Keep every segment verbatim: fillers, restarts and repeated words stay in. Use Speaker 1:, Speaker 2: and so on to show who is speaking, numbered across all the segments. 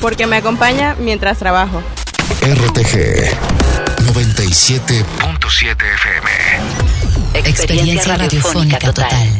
Speaker 1: porque me acompaña mientras trabajo.
Speaker 2: R T G noventa y siete punto siete F M.
Speaker 3: Experiencia radiofónica total.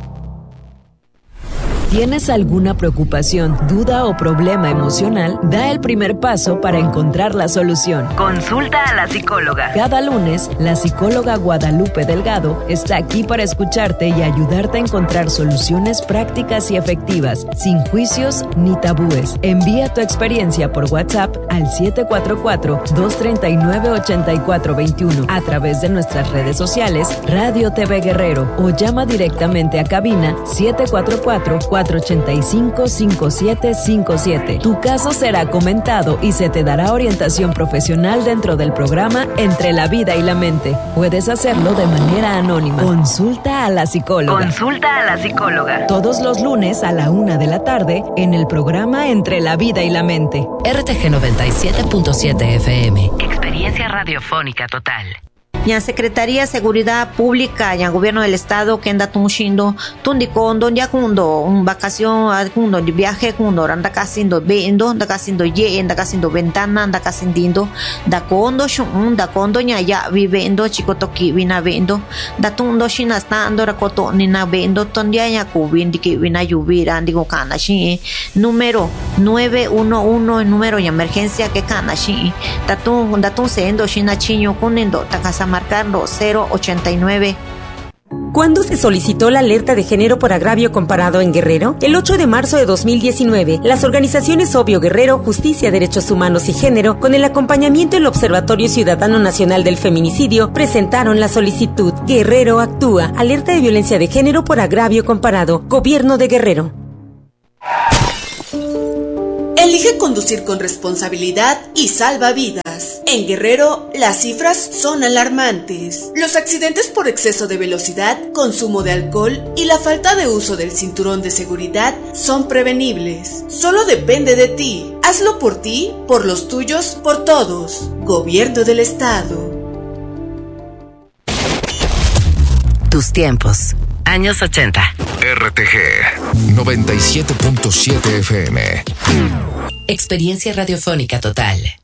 Speaker 4: ¿Tienes alguna preocupación, duda o problema emocional? Da el primer paso para encontrar la solución. Consulta a la psicóloga. Cada lunes, la psicóloga Guadalupe Delgado está aquí para escucharte y ayudarte a encontrar soluciones prácticas y efectivas, sin juicios ni tabúes. Envía tu experiencia por WhatsApp al siete cuatro cuatro, dos tres nueve, ocho cuatro dos uno a través de nuestras redes sociales Radio T V Guerrero o llama directamente a cabina siete cuatro cuatro, cuatro ocho cinco, cinco siete cinco siete. Tu caso será comentado y se te dará orientación profesional dentro del programa Entre la Vida y la Mente. Puedes hacerlo de manera anónima. Consulta a la psicóloga. Consulta a la psicóloga. Todos los lunes a la una de la tarde en el programa Entre la Vida y la Mente.
Speaker 3: R T G noventa y siete punto siete F M. Experiencia radiofónica total.
Speaker 5: Ya Secretaría de Seguridad Pública, ya Gobierno del Estado, que anda tunshindo, tundikondo, ya kundo, un vacación, kundo, de viaje, kundo, anda casindo vendo, anda casindo ye, anda casindo ventana, anda casindindo, da kondo, shun, da kondo, ya ya vivendo, chico toki, vina vendo, da tundo, shinastando, rakoto, nina vendo, tondia ya kubin, di que vina lluvira, digo kanashi, número nueve uno uno, el número de emergencia que kanashi, da tun, da tun sendo, shinachiño, kunendo, takasa marcando cero ochenta y nueve.
Speaker 6: ¿Cuándo se solicitó la alerta de género por agravio comparado en Guerrero? El ocho de marzo de dos mil diecinueve, las organizaciones Obvio Guerrero, Justicia, Derechos Humanos y Género, con el acompañamiento del Observatorio Ciudadano Nacional del Feminicidio, presentaron la solicitud Guerrero Actúa, alerta de violencia de género por agravio comparado, Gobierno de Guerrero.
Speaker 7: Elige conducir con responsabilidad y salva vidas. En Guerrero, las cifras son alarmantes. Los accidentes por exceso de velocidad, consumo de alcohol y la falta de uso del cinturón de seguridad son prevenibles. Solo depende de ti. Hazlo por ti, por los tuyos, por todos. Gobierno del Estado.
Speaker 3: Tus tiempos. Años ochenta.
Speaker 2: R T G noventa y siete punto siete F M.
Speaker 3: Experiencia radiofónica total.